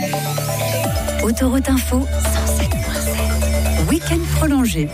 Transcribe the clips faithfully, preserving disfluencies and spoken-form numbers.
Autoroute Info cent sept point sept. Week-end prolongé.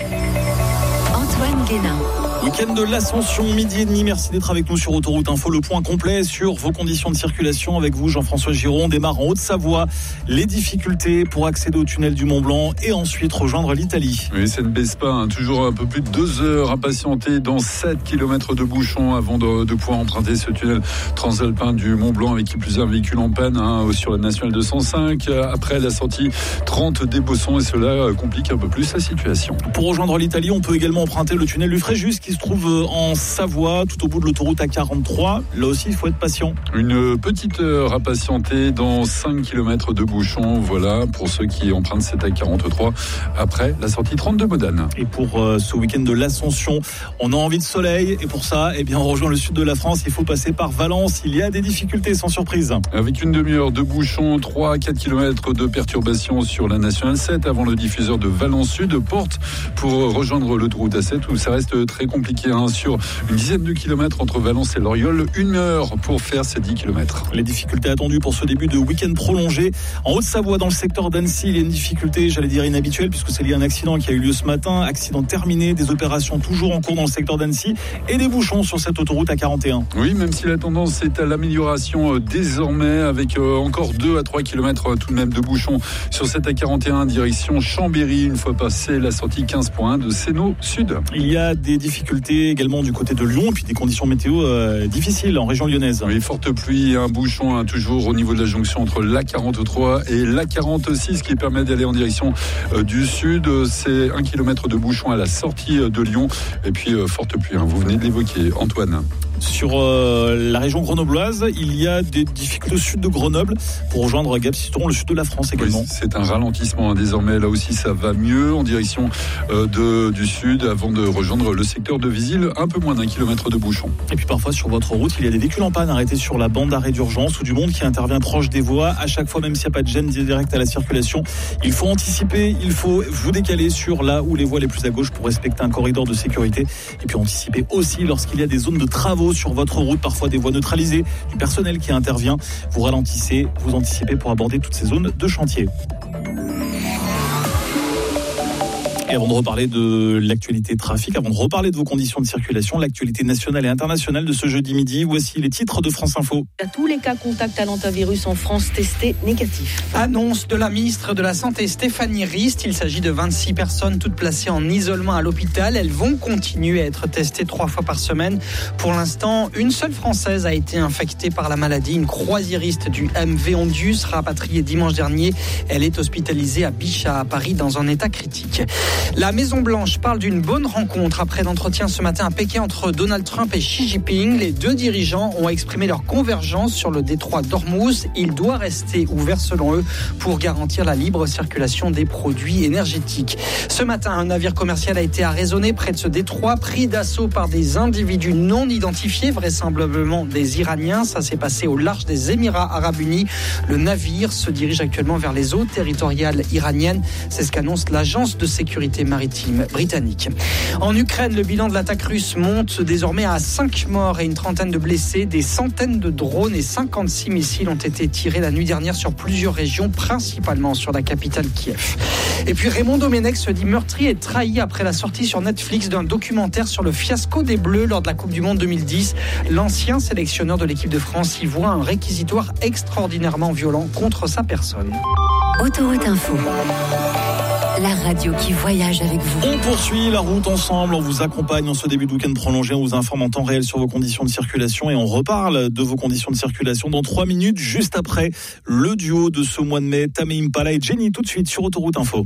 Antoine Guénin. Week-end de l'Ascension, midi et demi. Merci d'être avec nous sur Autoroute Info. Le point complet sur vos conditions de circulation avec vous, Jean-François Giron. On démarre en Haute-Savoie. Les difficultés pour accéder au tunnel du Mont-Blanc et ensuite rejoindre l'Italie. Oui, ça ne baisse pas. Hein. Toujours un peu plus de deux heures à patienter dans sept kilomètres de bouchons avant de, de pouvoir emprunter ce tunnel transalpin du Mont-Blanc avec plusieurs véhicules en panne hein, sur la nationale deux cent cinq. Après la sortie trente des Bossons et cela complique un peu plus la situation. Pour rejoindre l'Italie, on peut également emprunter le tunnel du Fréjus qui se trouve en Savoie, tout au bout de l'autoroute A quarante-trois. Là aussi, il faut être patient. Une petite heure à patienter dans cinq kilomètres de bouchons. Voilà, pour ceux qui empruntent cette A quarante-trois après la sortie trente de Modane. Et pour euh, ce week-end de l'Ascension, on a envie de soleil. Et pour ça, eh bien, on rejoint le sud de la France. Il faut passer par Valence. Il y a des difficultés, sans surprise. Avec une demi-heure de bouchons, trois à quatre kilomètres de perturbations sur la nationale sept avant le diffuseur de Valence Sud. Porte pour rejoindre l'autoroute A sept où ça reste très compliqué. Hein, sur une dizaine de kilomètres entre Valence et Loriol, une heure pour faire ces dix kilomètres. Les difficultés attendues pour ce début de week-end prolongé. En Haute-Savoie, dans le secteur d'Annecy, il y a une difficulté, j'allais dire inhabituelle, puisque c'est lié à un accident qui a eu lieu ce matin. Accident terminé, des opérations toujours en cours dans le secteur d'Annecy et des bouchons sur cette autoroute A quarante et un. Oui, même si la tendance est à l'amélioration euh, désormais, avec euh, encore deux à trois kilomètres euh, tout de même de bouchons sur cette A quarante et un, direction Chambéry, une fois passé la sortie quinze point un de Sénaux Sud. Il y a des difficultés également du côté de Lyon, et puis des conditions météo euh, difficiles en région lyonnaise. Oui, forte pluie, un bouchon hein, toujours au niveau de la jonction entre l'A quarante-trois et l'A quarante-six qui permet d'aller en direction euh, du sud. C'est un kilomètre de bouchon à la sortie euh, de Lyon. Et puis euh, forte pluie, hein, vous venez de l'évoquer, Antoine. Sur euh, la région grenobloise, il y a des difficultés au sud de Grenoble pour rejoindre Gap-Citron, le sud de la France également. Oui, c'est un ralentissement hein, désormais. Là aussi, ça va mieux en direction euh, de, du sud avant de rejoindre le secteur de Visil. Un peu moins d'un kilomètre de bouchon. Et puis parfois sur votre route, il y a des véhicules en panne arrêtés sur la bande d'arrêt d'urgence ou du monde qui intervient proche des voies. À chaque fois, même s'il n'y a pas de gêne directe à la circulation, il faut anticiper, il faut vous décaler sur là où les voies les plus à gauche pour respecter un corridor de sécurité. Et puis anticiper aussi lorsqu'il y a des zones de travaux sur votre route, parfois des voies neutralisées, du personnel qui intervient. Vous ralentissez, vous anticipez pour aborder toutes ces zones de chantier. Et avant de reparler de l'actualité trafic, avant de reparler de vos conditions de circulation, l'actualité nationale et internationale de ce jeudi midi, voici les titres de France Info. Tous les cas contacts à l'antivirus en France testés négatifs. Annonce de la ministre de la Santé Stéphanie Rist. Il s'agit de vingt-six personnes toutes placées en isolement à l'hôpital. Elles vont continuer à être testées trois fois par semaine. Pour l'instant, une seule Française a été infectée par la maladie. Une croisiériste du M V Ondius, rapatriée dimanche dernier. Elle est hospitalisée à Bichat, à Paris, dans un état critique. La Maison-Blanche parle d'une bonne rencontre après l'entretien ce matin à Pékin entre Donald Trump et Xi Jinping. Les deux dirigeants ont exprimé leur convergence sur le détroit d'Ormuz. Il doit rester ouvert selon eux pour garantir la libre circulation des produits énergétiques. Ce matin, un navire commercial a été arraisonné près de ce détroit, pris d'assaut par des individus non identifiés, vraisemblablement des Iraniens. Ça s'est passé au large des Émirats Arabes Unis. Le navire se dirige actuellement vers les eaux territoriales iraniennes. C'est ce qu'annonce l'agence de sécurité maritime britannique. En Ukraine, le bilan de l'attaque russe monte désormais à cinq morts et une trentaine de blessés. Des centaines de drones et cinquante-six missiles ont été tirés la nuit dernière sur plusieurs régions, principalement sur la capitale Kiev. Et puis Raymond Domenech se dit meurtri et trahi après la sortie sur Netflix d'un documentaire sur le fiasco des Bleus lors de la Coupe du Monde deux mille dix. L'ancien sélectionneur de l'équipe de France y voit un réquisitoire extraordinairement violent contre sa personne. Autoroute Info. La radio qui voyage avec vous. On poursuit la route ensemble, on vous accompagne en ce début de week-end prolongé, on vous informe en temps réel sur vos conditions de circulation et on reparle de vos conditions de circulation dans trois minutes, juste après le duo de ce mois de mai, Tame Impala et Jenny, tout de suite sur Autoroute Info.